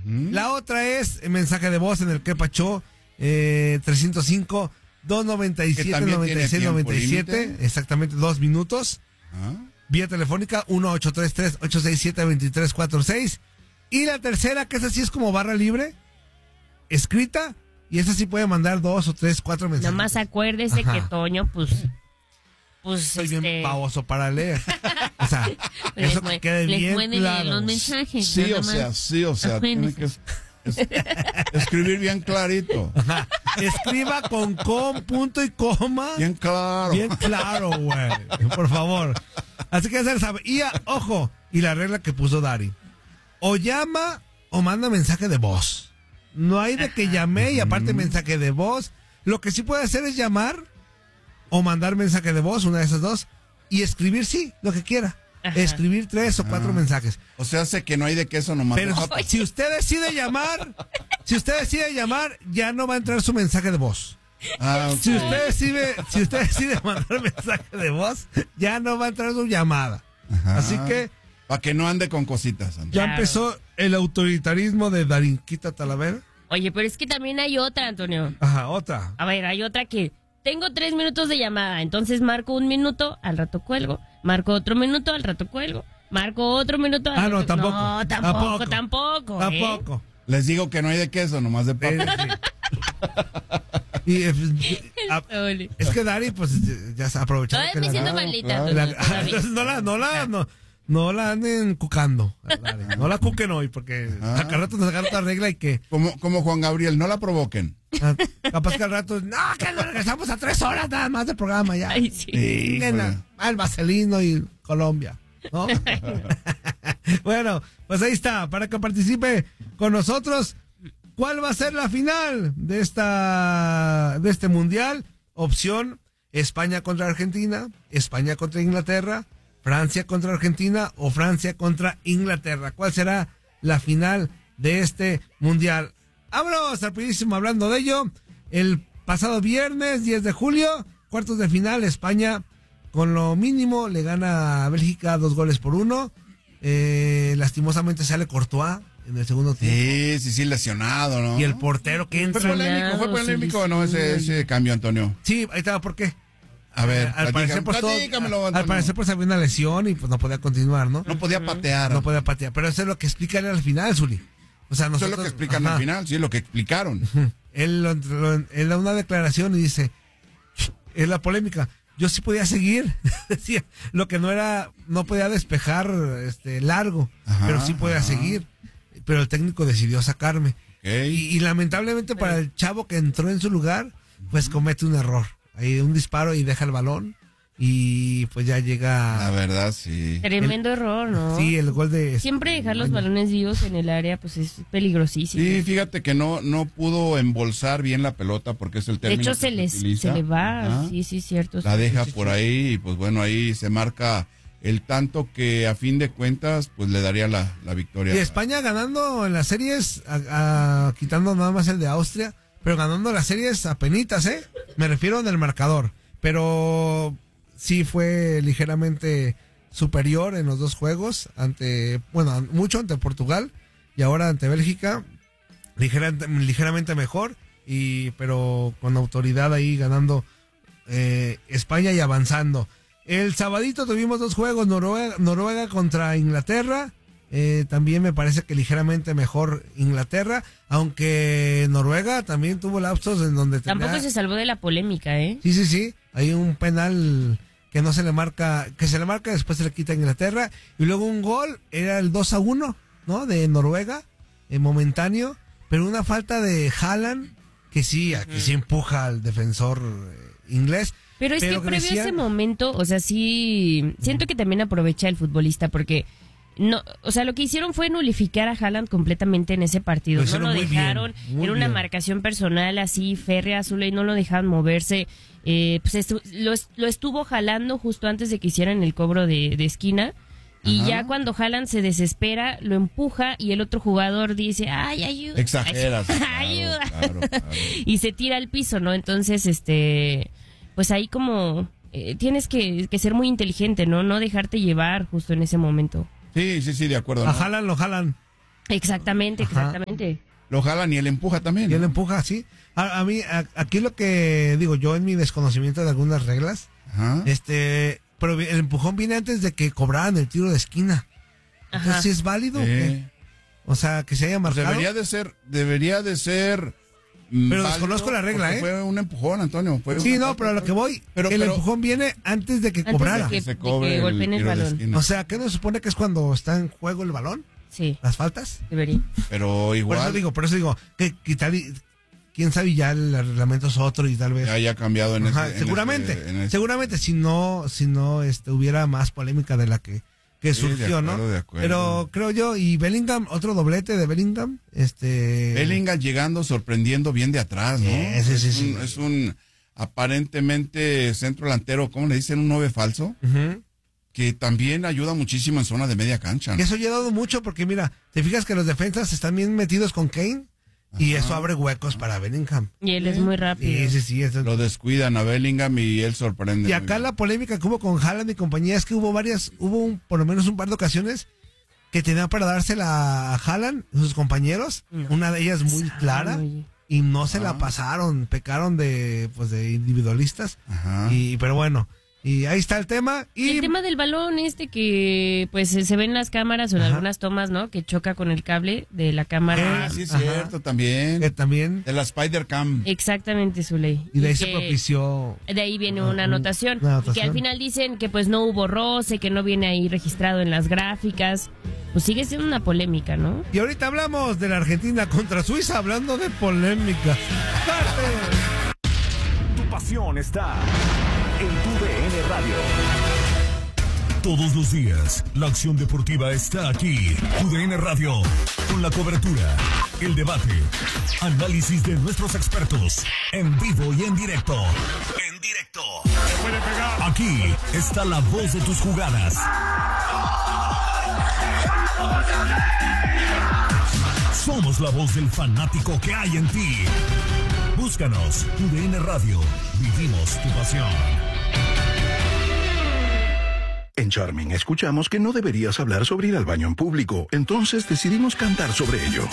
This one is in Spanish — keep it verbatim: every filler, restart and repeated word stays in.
Uh-huh. La otra es mensaje de voz en el que Pacho eh, trescientos cinco, doscientos noventa y siete, noventa y seis, noventa y siete, exactamente dos minutos. ¿Ah? Vía telefónica uno ocho tres tres, ocho seis siete, dos tres cuatro seis. Y la tercera, que esa sí es como barra libre, escrita, y esa sí puede mandar dos o tres, cuatro mensajes. Nada más acuérdese Ajá. que Toño, pues... pues Soy este... bien baboso para leer. O sea, les eso que quede les bien claro. Los mensajes. Sí, o sea, sí, o sea, tiene que es, es, escribir bien clarito. Ajá. Escriba con com, punto y coma. Bien claro. Bien claro, güey. Por favor. Así que ya sabe. Y, ojo, y la regla que puso Dari. O llama o manda mensaje de voz. No hay de que llamé y aparte mensaje de voz. Lo que sí puede hacer es llamar o mandar mensaje de voz, una de esas dos, y escribir, sí, lo que quiera. Ajá. Escribir tres o cuatro ah. mensajes. O sea, sé que no hay de queso nomás. Pero si, si usted decide llamar, si usted decide llamar, ya no va a entrar su mensaje de voz. Ah, okay. Si usted decide, si usted decide mandar mensaje de voz, ya no va a entrar su llamada. Ajá. Así que para que no ande con cositas. Andrés. Ya claro. Empezó el autoritarismo de Darinquita Talavera. Oye, pero es que también hay otra, Antonio. Ajá, otra. A ver, hay otra que tengo tres minutos de llamada, entonces marco un minuto, al rato cuelgo, marco otro minuto, al rato cuelgo, marco otro minuto, al ah, rato... no, tampoco. No, tampoco, tampoco. Tampoco. ¿eh? Les digo que no hay de queso, nomás de papa. Y, eh, a, es que Dari, pues, ya se aprovechó. Todavía me siento maldita. No la, no la, no, no la anden cucando. Dari. No la cuquen hoy, porque ah. acá al rato nos agarra otra regla y que. Como, como Juan Gabriel, no la provoquen. Ah, capaz que al rato, no, que nos regresamos a tres horas nada más de programa ya. Ay, sí. Sí, al Vaselino y Colombia, ¿no? Bueno, pues ahí está, para que participe con nosotros. ¿Cuál va a ser la final de esta de este mundial? Opción: España contra Argentina, España contra Inglaterra, Francia contra Argentina o Francia contra Inglaterra. ¿Cuál será la final de este mundial? Vámonos rapidísimo hablando de ello. El pasado viernes diez de julio, cuartos de final, España con lo mínimo le gana a Bélgica dos goles por uno. Eh, lastimosamente sale Courtois en el segundo tiempo. Sí, sí, sí, lesionado, ¿no? Y el portero que entra. ¿Fue polémico, fue polémico o no ese, ese cambio, Antonio? Sí, ahí estaba, ¿por qué? A ver, al parecer, pues, todo, al parecer pues había una lesión y pues no podía continuar, ¿no? No podía patear. No podía patear, pero eso es lo que explican al final, Zuli. O sea, nosotros, eso es lo que explican ajá. al final, sí, lo que explicaron. Él, lo, lo, él da una declaración y dice, es la polémica. Yo sí podía seguir, decía, lo que no era, no podía despejar este largo, ajá, pero sí podía ajá. seguir. Pero el técnico decidió sacarme. Okay. Y, y lamentablemente para el chavo que entró en su lugar, pues comete un error. Ahí un disparo y deja el balón. Y pues ya llega... La verdad, sí. Tremendo el, error, ¿no? Sí, el gol de... Siempre dejar los balones vivos en el área, pues es peligrosísimo. Sí, fíjate que no no pudo embolsar bien la pelota porque es el término. De hecho, se, se, les, se le va. Ajá. Sí, sí, cierto. La deja sí, por sí. ahí y pues bueno, ahí se marca el tanto que a fin de cuentas pues le daría la, la victoria. Y España ganando en las series, a, a, quitando nada más el de Austria, pero ganando las series a penitas, ¿eh? Me refiero en el marcador. Pero... sí fue ligeramente superior en los dos juegos, ante, bueno, mucho ante Portugal y ahora ante Bélgica, ligeramente, ligeramente mejor, y pero con autoridad ahí ganando eh, España y avanzando. El sabadito tuvimos dos juegos, Noruega, Noruega contra Inglaterra, eh, también me parece que ligeramente mejor Inglaterra, aunque Noruega también tuvo lapsos en donde... Tampoco tenía... se salvó de la polémica, ¿eh? Sí, sí, sí, hay un penal... que no se le marca, que se le marca, después se le quita a Inglaterra, y luego un gol, era el dos a uno, ¿no? De Noruega, eh, momentáneo, pero una falta de Haaland, que sí, uh-huh. que sí empuja al defensor eh, inglés. Pero es pero que previo decían... a ese momento, o sea, sí, siento que también aprovecha el futbolista, porque... no, o sea, lo que hicieron fue nulificar a Haaland completamente en ese partido. Lo no lo dejaron, bien, era una bien. marcación personal así, férrea, azul, y no lo dejaban moverse. Eh, pues estu- lo, lo estuvo jalando justo antes de que hicieran el cobro de, de esquina. Y Ajá. ya cuando Haaland se desespera, lo empuja y el otro jugador dice, ay, ayuda. Exageras. Ayuda. Claro, claro, claro. Y se tira al piso, ¿no? Entonces, este, pues ahí como eh, tienes que, que ser muy inteligente, ¿no? No dejarte llevar justo en ese momento. Sí, sí, sí, de acuerdo. A ¿no? Haaland lo jalan. Exactamente, Ajá. exactamente. Lo jalan y él empuja también. Y él ¿no? empuja así. A, a mí, a- aquí lo que digo yo en mi desconocimiento de algunas reglas, Ajá. este, pero el empujón viene antes de que cobraran el tiro de esquina. Entonces, Ajá. ¿sí es válido o Eh, qué? O sea, que se haya pues marcado. debería de ser, debería de ser. mm, Pero válido, desconozco la regla, porque ¿eh? Fue un empujón, Antonio. Fue Sí, una no, falta, pero a lo que voy, Pero- el pero- empujón viene antes de que Antes de cobrara. que- se cobre de que golpeen el tiro de balón. esquina. O sea, ¿qué no se supone que es cuando está en juego el balón? Sí, ¿Las faltas? debería. Pero Por igual eso digo, por eso digo, que quitar y quién sabe, ya el reglamento es otro y tal vez. ya haya cambiado en Ajá, ese- en seguramente, ese- en ese- seguramente si no, si no este, hubiera más polémica de la que, que Sí, de surgió, acuerdo, ¿no? de acuerdo. Pero creo yo, y Bellingham, otro doblete de Bellingham, este. Bellingham llegando, sorprendiendo bien de atrás, ¿no? Sí, sí, es, sí, un, sí. es un aparentemente centro delantero, ¿cómo le dicen? Un nueve falso, Ujú. que también ayuda muchísimo en zona de media cancha. Y eso ha ayudado mucho porque mira, te fijas que los defensas están bien metidos con Kane y Ajá. eso abre huecos para Bellingham. Y él es muy rápido. Sí, sí, sí. eso- Lo descuidan a Bellingham y él sorprende. Y muy acá bien. la polémica que hubo con Haaland y compañía es que hubo varias, hubo un- por lo menos un par de ocasiones que tenían para dársela a Haaland, sus compañeros, No. una de ellas muy clara, Oye. y no se la Ah. pasaron, pecaron de, pues, de individualistas. Ajá. Y, pero bueno, y ahí está el tema. Y Y el tema del balón este que pues se se ve en las cámaras o en Ajá. algunas tomas, ¿no? Que choca con el cable de la cámara. Ah, sí es Ajá. cierto, también. que también, De la Spider Cam. Exactamente, Zuley. y de ahí Y se que propició. de ahí viene Ajá, una anotación. una Y anotación. que al final dicen que pues no hubo roce, que no viene ahí registrado en las gráficas. Pues sigue siendo una polémica, ¿no? Y ahorita hablamos de la Argentina contra Suiza, hablando de polémica. ¡Corte! Tu pasión está en tu D N Radio. Todos los días, la acción deportiva está aquí. Tu D N Radio, con la cobertura, el debate, análisis de nuestros expertos, en vivo y en directo. En directo. Aquí está la voz de tus jugadas. Somos la voz del fanático que hay en ti. Búscanos, Tu D N Radio. Vivimos tu pasión. En Charming escuchamos que no deberías hablar sobre ir al baño en público, entonces decidimos cantar sobre ello.